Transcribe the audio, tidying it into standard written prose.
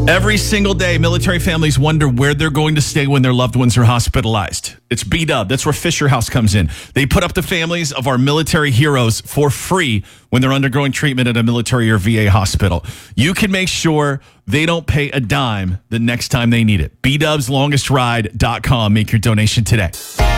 Every single day, military families wonder where they're going to stay when their loved ones are hospitalized. It's B-Dub. That's where Fisher House comes in. They put up the families of our military heroes for free when they're undergoing treatment at a military or VA hospital. You can make sure they don't pay a dime the next time they need it. BDubsLongestRide.com. Make your donation today.